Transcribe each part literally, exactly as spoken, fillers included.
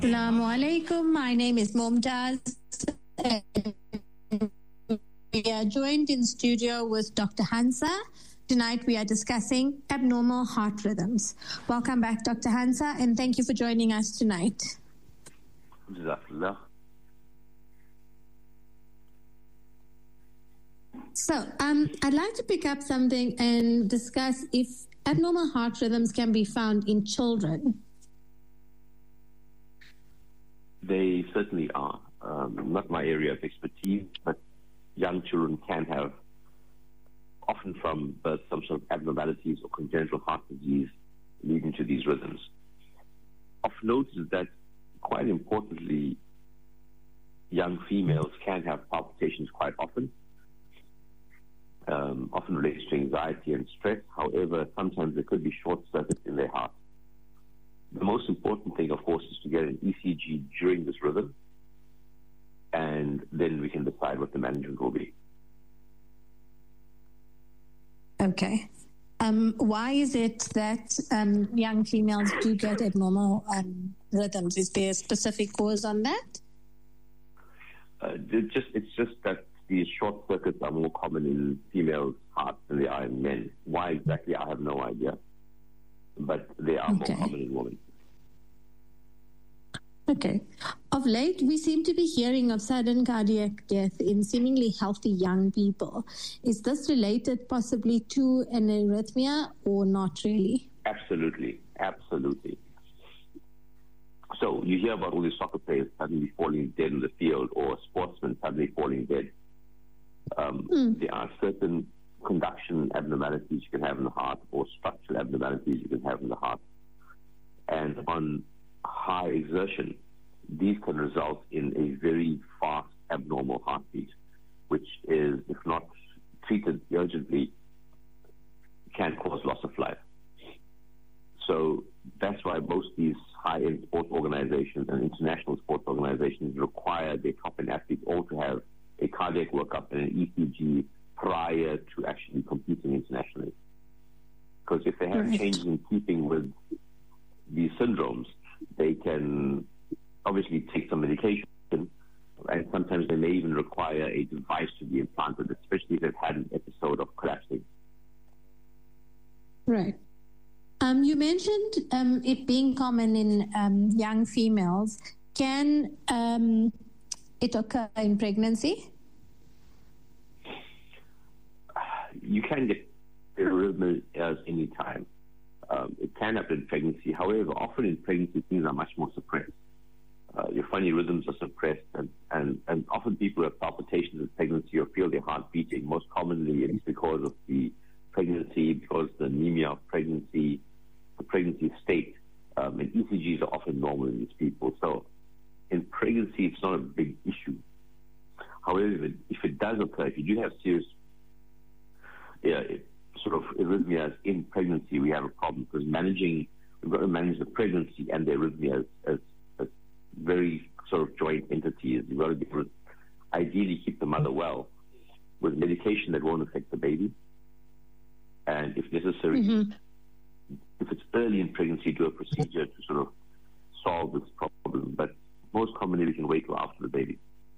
Assalamu alaikum. My name is Mumtaz. We are joined in studio with Doctor Hansa. Tonight we are discussing abnormal heart rhythms. Welcome back, Doctor Hansa, and thank you for joining us tonight. Jazakallah. So, um, I'd like to pick up something and discuss if abnormal heart rhythms can be found in children. They certainly are. Um, not my area of expertise, but young children can have, often from birth, some sort of abnormalities or congenital heart disease leading to these rhythms. Of note is that, quite importantly, young females can have palpitations quite often, um, often related to anxiety and stress. However, sometimes there could be short circuits in their heart. The most important thing, of course, is to get an E C G during this rhythm, and then we can decide what the management will be. Okay. Um, why is it that um, young females do get abnormal um, rhythms? Is there a specific cause on that? Uh, it just It's just that these short circuits are more common in females' hearts than they are in men. Why exactly, I have no idea. But they are Okay. more common in women. Okay. Of late, we seem to be hearing of sudden cardiac death in seemingly healthy young people. Is this related possibly to an arrhythmia or not really? Absolutely, absolutely. So you hear about all these soccer players suddenly falling dead in the field, or sportsmen suddenly falling dead. Um, Mm. There are certain conduction abnormalities you can have in the heart, or structural abnormalities you can have in the heart. And on high exertion, these can result in a very fast abnormal heartbeat, which is, if not treated urgently, can cause loss of life. So that's why most of these high-end sports organizations and international sports organizations require their top-end athletes all to have a cardiac workup and an E C G prior to actually competing internationally. Because if they have Right. changes in keeping with these syndromes, they can obviously take some medication, and sometimes they may even require a device to be implanted, especially if they've had an episode of collapsing. Right. Um, you mentioned um, it being common in um, young females. Can um, it occur in pregnancy? You can get arrhythmias any time. Um, it can happen in pregnancy. However, often in pregnancy, things are much more suppressed. Uh, your funny rhythms are suppressed, and, and, and often people have palpitations in pregnancy or feel their heart beating. Most commonly, it's because of the pregnancy, because the anemia of pregnancy, the pregnancy state, um, and E C Gs are often normal in these people. So in pregnancy, it's not a big issue. However, if it, if it does occur, if you do have serious yeah, it, sort of arrhythmias in pregnancy, we have a problem, because managing, we've got to manage the pregnancy and the arrhythmias as, as very sort of joint entities. You've got to be able to ideally keep the mother well with medication that won't affect the baby. And if necessary, Mm-hmm. if it's early in pregnancy, do a procedure to sort of solve this problem. But most commonly, we can wait till after the baby.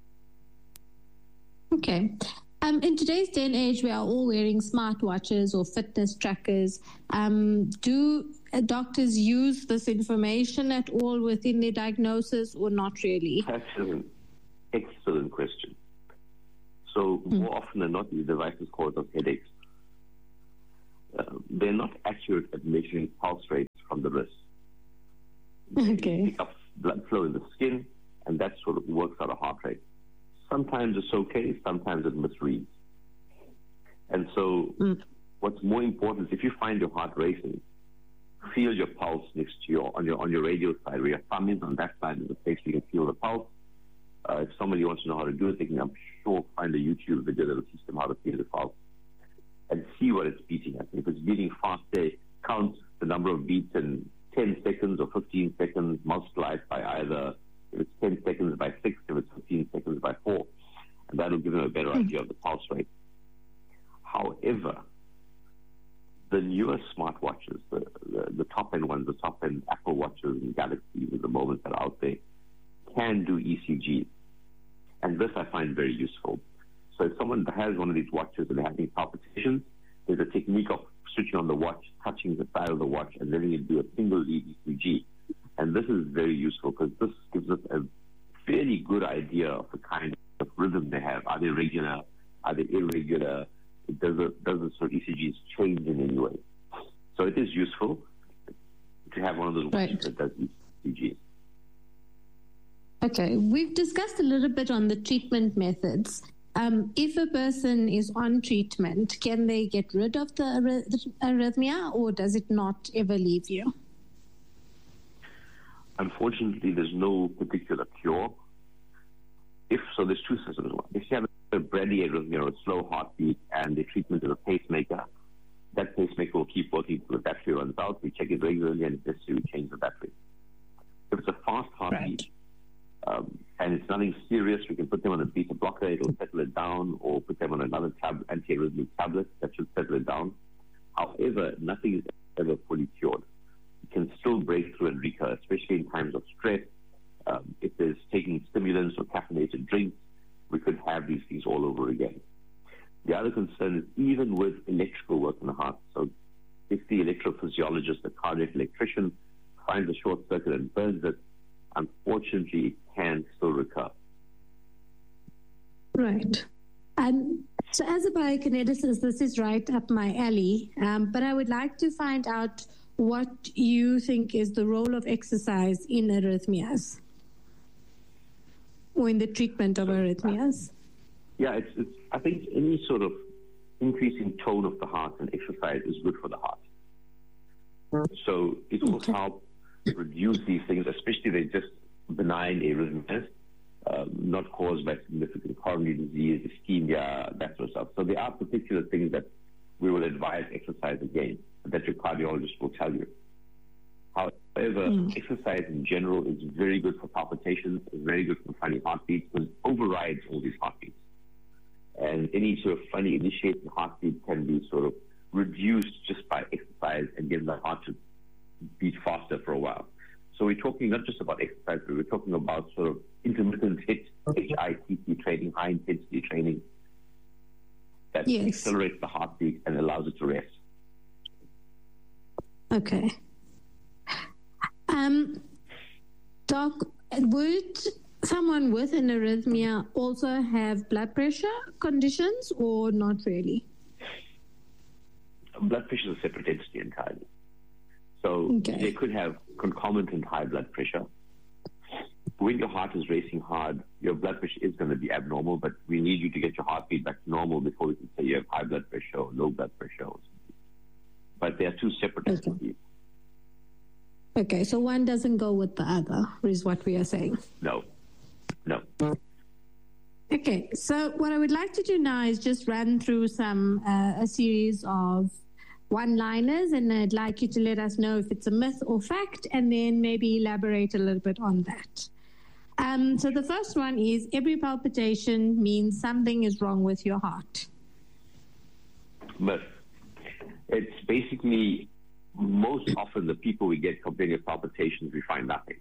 Okay. Um, in today's day and age, we are all wearing smartwatches or fitness trackers. Um, do uh, doctors use this information at all within their diagnosis, or not really? Excellent, excellent question. So more often than not, these devices cause us headaches. Uh, they're not accurate at measuring pulse rates from the wrist. They Okay. pick up blood flow in the skin, and that sort of works out a heart rate. Sometimes it's okay, sometimes it misreads. And so Mm. what's more important is if you find your heart racing, feel your pulse next to your, on your, on your radial side, where your thumb is. On that side is the place you can feel the pulse. Uh, if somebody wants to know how to do it, they can, I'm sure, find a YouTube video that will teach them how to feel the pulse and see what it's beating at. If it's beating fast, they count the number of beats in ten seconds or fifteen seconds, multiply it by either, if it's ten seconds, by six, if it's fifteen seconds, by four. And that will give them a better idea of the pulse rate. However, the newer smartwatches, the, the, the top-end ones, the top-end Apple Watches and Galaxies at the moment that are out there, can do E C Gs. And this I find very useful. So if someone has one of these watches and they're having palpitations, there's a technique of switching on the watch, touching the side of the watch, and letting it do a single lead E C G. And this is very useful because this gives us a fairly good idea of the kind of rhythm they have. Are they regular? Are they irregular? Does it, does the sort of E C Gs change in any way? So it is useful to have one of those watches right. that does E C Gs. Okay, we've discussed a little bit on the treatment methods. Um, if a person is on treatment, can they get rid of the arrhythmia, or does it not ever leave you? Unfortunately, there's no particular cure. If so, there's two systems. If you have a bradyarrhythmia or a slow heartbeat and the treatment is a pacemaker, that pacemaker will keep working until the battery runs out. We check it regularly, and if necessary, we change the battery. If it's a fast heartbeat, right. um, and it's nothing serious, we can put them on a beta blocker, it'll settle it down, or put them on another tab- antiarrhythmic tablet that should settle it down. However, nothing is ever fully cured. It can still break through and recur, especially in times of stress. Um, if there's taking stimulants or caffeinated drinks, we could have these things all over again. The other concern is even with electrical work in the heart. So if the electrophysiologist, the cardiac electrician, finds a short circuit and burns it, unfortunately, it can still recur. Right. Um, so as a biokineticist, this is right up my alley, um, but I would like to find out what you think is the role of exercise in arrhythmias or in the treatment of arrhythmias. Yeah, it's, it's, I think any sort of increasing tone of the heart and exercise is good for the heart. So it will okay. help reduce these things, especially if they're just benign arrhythmias, um, not caused by significant coronary disease, ischemia, that sort of stuff. So there are particular things that we will advise exercise against, that your cardiologist will tell you. However, mm. exercise in general is very good for palpitations, is very good for funny heartbeats, because it overrides all these heartbeats. And any sort of funny initiating heartbeat can be sort of reduced just by exercise and getting the heart to beat faster for a while. So we're talking not just about exercise, but we're talking about sort of intermittent H I T T training, high intensity training that yes. accelerates the heartbeat and allows it to rest. Okay. Um, Doc, would someone with an arrhythmia also have blood pressure conditions or not really? Blood pressure is a separate entity entirely. So okay. they could have concomitant high blood pressure. When your heart is racing hard, your blood pressure is going to be abnormal, but we need you to get your heartbeat back to normal before we can say you have high blood pressure or low blood pressure or something. But they are two separate okay. entities. Okay, so one doesn't go with the other, is what we are saying. No, no. Okay, so what I would like to do now is just run through some, uh, a series of one-liners, and I'd like you to let us know if it's a myth or fact, and then maybe elaborate a little bit on that. Um, so the first one is, every palpitation means something is wrong with your heart. Myth. It's basically, most often the people we get complaining of palpitations, we find nothing.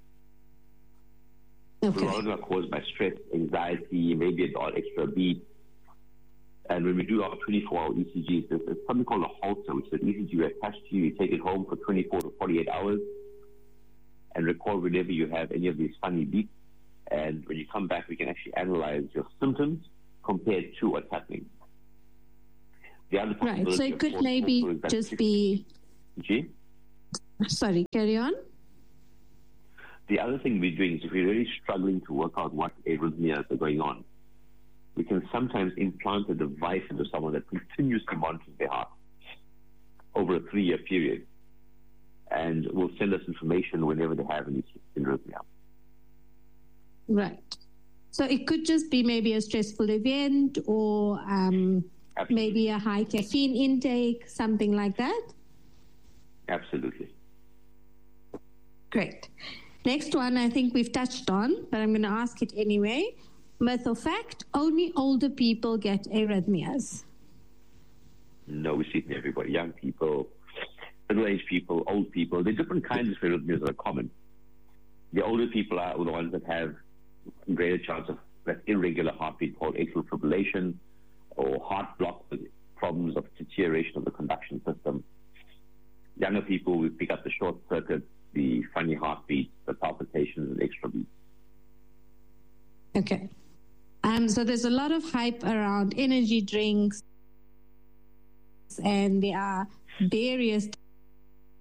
Okay. A lot of them are caused by stress, anxiety, maybe an odd extra beat. And when we do our twenty-four hour E C Gs, there's something called a Holter, which is an E C G we attach to you. You take it home for twenty-four to forty-eight hours and record whenever you have any of these funny beats. And when you come back, we can actually analyze your symptoms compared to what's happening. The other right, so it could maybe just be... G? Sorry, carry on. The other thing we're doing is if we're really struggling to work out what arrhythmias are going on, we can sometimes implant a device into someone that continuously monitors their heart over a three-year period and will send us information whenever they have any arrhythmia. Right. So it could just be maybe a stressful event or um, maybe a high caffeine intake, something like that? Absolutely. Great. Next one I think we've touched on, but I'm going to ask it anyway. Myth or fact, only older people get arrhythmias? No, we see it in everybody. Young people, middle-aged people, old people. There are different kinds of arrhythmias that are common. The older people are the ones that have greater chance of that irregular heartbeat called atrial fibrillation, or heart block with problems of deterioration of the conduction system. Younger people, we pick up the short circuits, the funny heartbeats, the palpitations, and extra beats. Okay. Um, so there's a lot of hype around energy drinks, and there are various